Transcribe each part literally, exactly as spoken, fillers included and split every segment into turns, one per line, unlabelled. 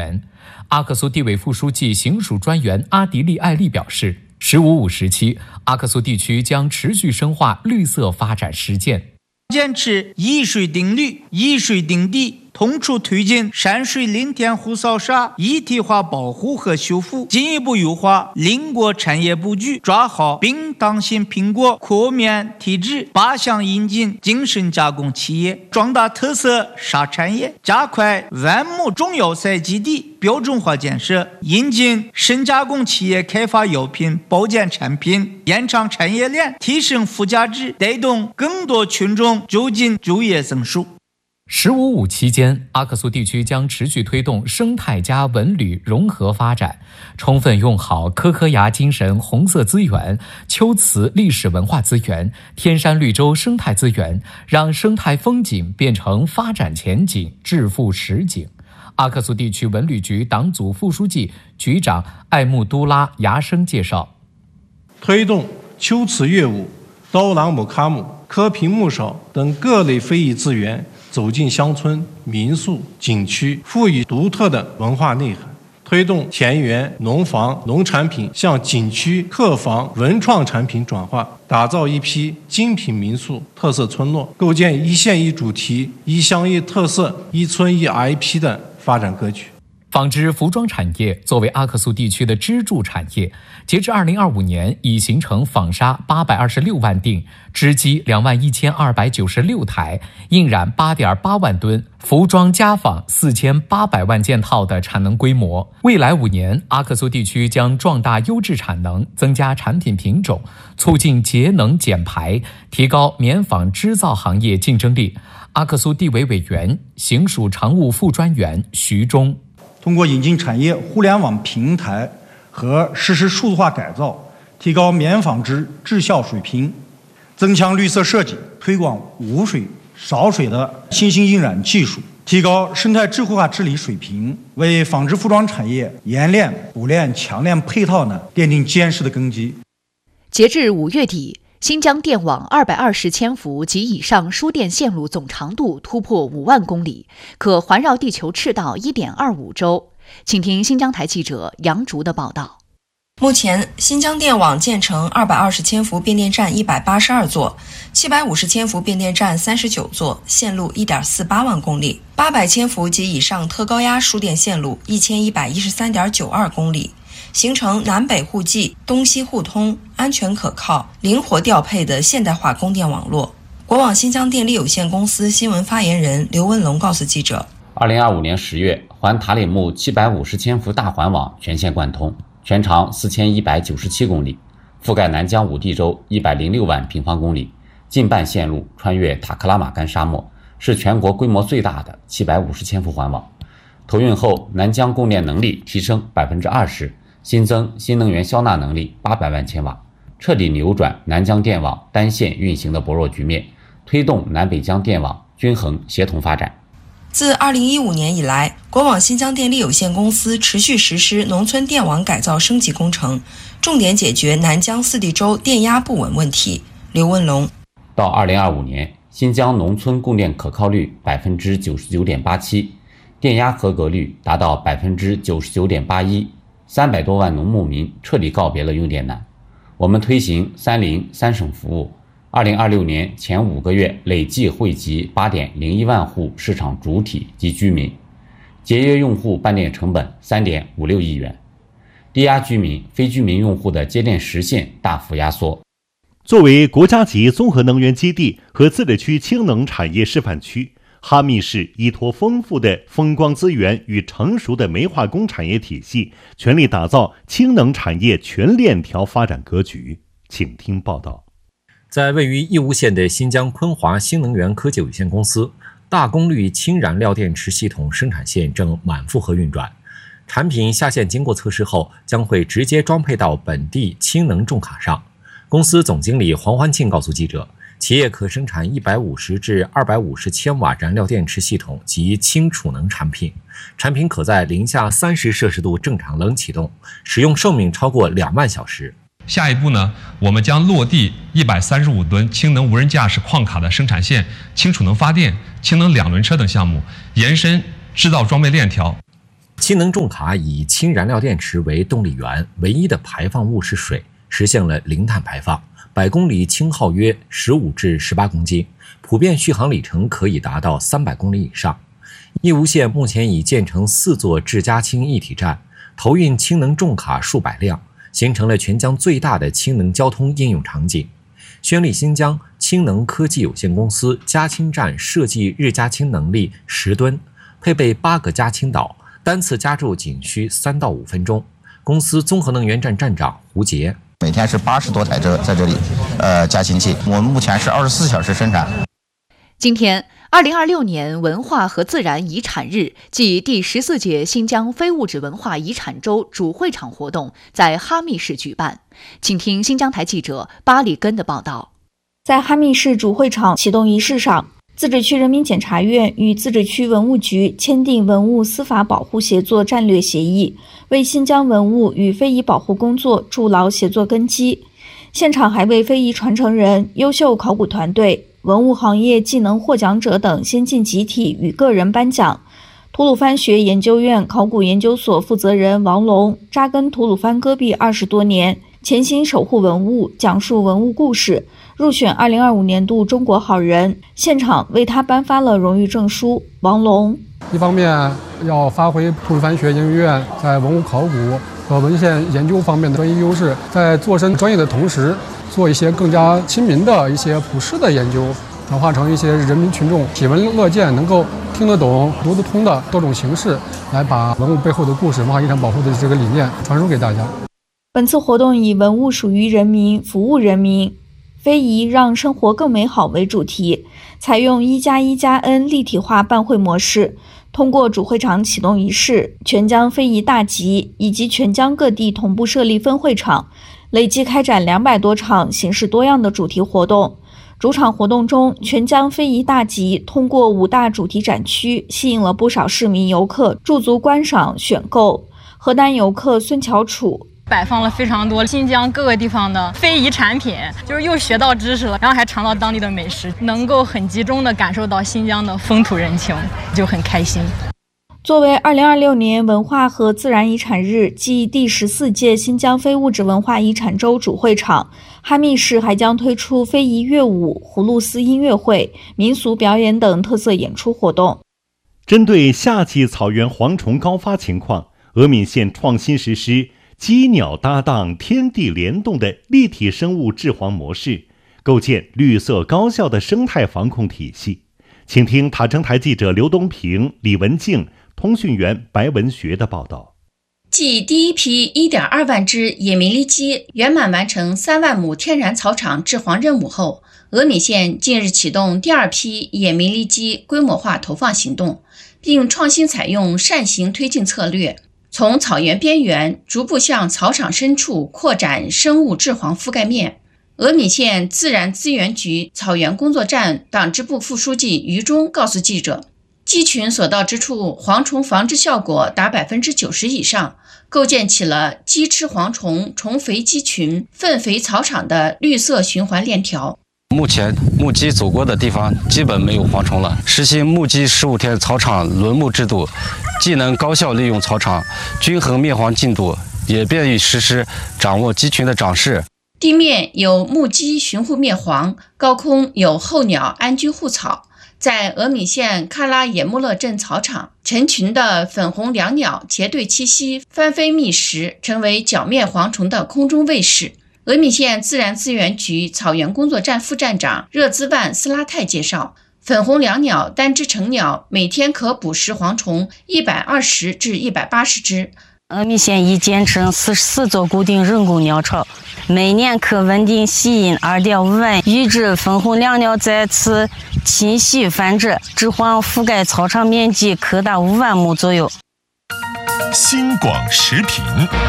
元。阿克苏地委副书记、行署专员阿迪利艾利表示，十五五时期，阿克苏地区将持续深化绿色发展实践，
坚持一水定律、一水定地，同处推进山水林田湖扫沙一体化保护和修复，进一步优化邻国产业布局，抓好冰糖型苹果扩面体制，八项引进精神加工企业，壮大特色沙产业，加快万亩中药材基地标准化建设，引进深加工企业开发药品、保健产品，延长产业链，提升附加值，带动更多群众就近就业增速。
十五五期间，阿克苏地区将持续推动生态加文旅融合发展，充分用好科科崖精神红色资源、秋瓷历史文化资源、天山绿洲生态资源，让生态风景变成发展前景、致富实景。阿克苏地区文旅局党组副书记、局长艾木都拉牙生介绍，
推动秋瓷乐舞、刀郎木卡姆、科平木勺等各类非遗资源走进乡村、民宿、景区，赋予独特的文化内涵，推动田园、农房、农产品向景区、客房、文创产品转化，打造一批精品民宿、特色村落，构建一县一主题、一乡一特色、一村一 I P 的发展格局。
纺织服装产业作为阿克苏地区的支柱产业，截至二零二五年已形成纺纱八百二十六万锭、织机两万一千二百九十六台、印染八点八万吨、服装家纺四千八百万件套的产能规模。未来五年，阿克苏地区将壮大优质产能，增加产品品种，促进节能减排，提高棉纺织造行业竞争力。阿克苏地委委员、行署常务副专员徐忠。
通过引进产业互联网平台和实施数字化改造，提高棉纺织质效水平，增强绿色设计，推广无水、少水的新型印染技术，提高生态智慧化治理水平，为纺织服装产业冶炼、补炼、强链配套呢奠定坚实的根基。
截至五月底，新疆电网二百二十千伏及以上输电线路总长度突破五万公里，可环绕地球赤道 一点二五周。请听新疆台记者杨竹的报道。
目前，新疆电网建成二百二十千伏变电站一百八十二座，七百五十千伏变电站三十九座，线路 一点四八万公里，八百千伏及以上特高压输电线路一千一百一十三点九二公里。形成南北互济、东西互通、安全可靠、灵活调配的现代化供电网络。国网新疆电力有限公司新闻发言人刘文龙告诉记者，
二零二五年十月，环塔里木七百五十千伏大环网全线贯通，全长四千一百九十七公里，覆盖南疆五地洲一百零六万平方公里，近半线路穿越塔克拉玛干沙漠，是全国规模最大的七百五十千伏环网。投运后，南疆供电能力提升百分之二十。新增新能源消纳能力八百万千瓦，彻底扭转南疆电网单线运行的薄弱局面，推动南北疆电网均衡协同发展。
自二零一五年以来，国网新疆电力有限公司持续实施农村电网改造升级工程，重点解决南疆四地洲电压不稳问题。刘文龙，
到二零二五年，新疆农村供电可靠率百分之九十九点八七，电压合格率达到百分之九十九点八一。三百多万农牧民彻底告别了用电难。我们推行三零三省服务，二零二六年前五个月累计惠及八点零一万户市场主体及居民，节约用户办电成本三点五六亿元，低压居民、非居民用户的接电时限大幅压缩。
作为国家级综合能源基地和自治区氢能产业示范区，哈密市依托丰富的风光资源与成熟的煤化工产业体系，全力打造氢能产业全链条发展格局。请听报道。
在位于义乌县的新疆昆华新能源科技有限公司，大功率氢燃料电池系统生产线正满负荷运转，产品下线经过测试后，将会直接装配到本地氢能重卡上。公司总经理黄欢庆告诉记者，企业可生产一百五十至二百五十千瓦燃料电池系统及氢储能产品，产品可在零下三十摄氏度正常冷启动，使用寿命超过两万小时。
下一步呢，我们将落地一百三十五吨氢能无人驾驶矿卡的生产线、氢储能发电、氢能两轮车等项目，延伸制造装备链条。
氢能重卡以氢燃料电池为动力源，唯一的排放物是水，实现了零碳排放，百公里氢耗约十五至十八公斤，普遍续航里程可以达到三百公里以上。义乌县目前已建成四座制加氢一体站，投运氢能重卡数百辆，形成了全疆最大的氢能交通应用场景。宣力新疆氢能科技有限公司加氢站设计日加氢能力十吨，配备八个加氢岛，单次加注仅需三到五分钟。公司综合能源站站长胡杰：
每天是八十多台车在这里，呃，加氢气。我们目前是二十四小时生产。
今天，二零二六年文化和自然遗产日暨第十四届新疆非物质文化遗产周主会场活动在哈密市举办。请听新疆台记者巴里根的报道。
在哈密市主会场启动仪式上，自治区人民检察院与自治区文物局签订文物司法保护协作战略协议，为新疆文物与非遗保护工作筑牢协作根基。现场还为非遗传承人、优秀考古团队、文物行业技能获奖者等先进集体与个人颁奖。吐鲁番学研究院考古研究所负责人王龙扎根吐鲁番戈壁二十多年，潜心守护文物，讲述文物故事，入选二零二五年度中国好人。现场为他颁发了荣誉证书。王龙：
一方面要发挥吐鲁番学研究院在文物考古和文献研究方面的专业优势，在做深专业的同时，做一些更加亲民的一些普世的研究，转化成一些人民群众喜闻乐见、能够听得懂、读得通的多种形式，来把文物背后的故事、文化遗产保护的这个理念传输给大家。
本次活动以文物属于人民，服务人民，非遗让生活更美好为主题，采用一加一加 N 立体化办会模式，通过主会场启动仪式、全疆非遗大集以及全疆各地同步设立分会场，累计开展两百多场形式多样的主题活动。主场活动中，全疆非遗大集通过五大主题展区，吸引了不少市民游客驻足观赏选购。河南游客孙乔楚：
摆放了非常多新疆各个地方的非遗产品，就是又学到知识了，然后还尝到当地的美食，能够很集中地感受到新疆的风土人情，就很开心。
作为二零二六年文化和自然遗产日暨第十四届新疆非物质文化遗产周主会场，哈密市还将推出非遗乐舞、葫芦丝音乐会、民俗表演等特色演出活动。
针对夏季草原蝗虫高发情况，峨岷县创新实施鸡鸟搭档、天地联动的立体生物治蝗模式，构建绿色高效的生态防控体系。请听塔城台记者刘东平、李文静、通讯员白文学的报道。
继第一批 一点二万只野弥勒鸡圆满完成三万亩天然草场治蝗任务后，峨岷县近日启动第二批野弥勒鸡规模化投放行动，并创新采用扇形推进策略，从草原边缘逐步向草场深处扩展生物治蝗覆盖面。峨岷县自然资源局草原工作站党支部副书记于忠告诉记者，鸡群所到之处，蝗虫防治效果达百分之九十以上，构建起了鸡吃蝗虫、虫肥鸡群、粪肥草场的绿色循环链条。
目前牧鸡走过的地方基本没有蝗虫了，实行牧鸡十五天草场轮牧制度，既能高效利用草场，均衡灭蝗进度，也便于实施掌握鸡群的长势。
地面有牧鸡巡护灭蝗，高空有候鸟安居护草。在峨岷县喀拉野木勒镇草场，成群的粉红椋鸟结队栖息，翻飞觅食，成为剿灭蝗虫的空中卫士。峨岷县自然资源局草原工作站副站长热兹万斯拉泰介绍，粉红椋鸟单只成鸟每天可捕食蝗虫一百二十至一百八十只。
峨岷县已建成四十四座固定人工鸟巢，每年可稳定吸引 二点五万羽只粉红椋鸟在此栖息繁殖，治蝗覆盖草场面积可达五万亩左右。
新广时评，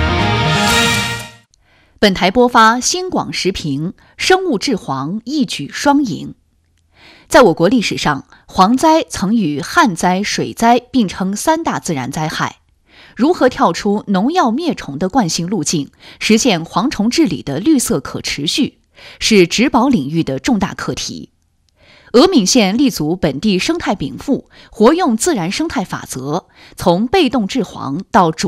本台播发新广时评，生物治蝗一举双赢。在我国历史上，蝗灾曾与旱灾、水灾并称三大自然灾害。如何跳出农药灭虫的惯性路径，实现蝗虫治理的绿色可持续，是植保领域的重大课题。 峨岷县立足本地生态禀赋，活用自然生态法则，从被动治黄到主